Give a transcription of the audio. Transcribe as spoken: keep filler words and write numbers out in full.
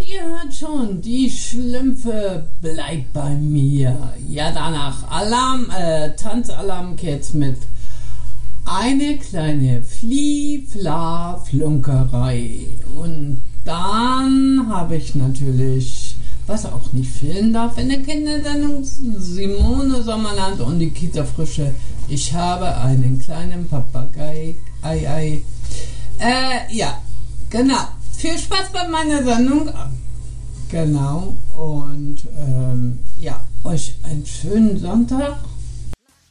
ihr hört schon, die Schlümpfe bleibt bei mir. Ja, danach Alarm, äh, Tanzalarm Kids mit eine kleine Flie-Fla-Flunkerei. Und dann habe ich natürlich, was auch nicht fehlen darf in der Kindersendung, Simone Sommerland und die Kita-Frische. Ich habe einen kleinen Papagei. Ei, ei. Äh, ja, genau. Viel Spaß bei meiner Sendung. Genau. Und ähm, ja, euch einen schönen Sonntag.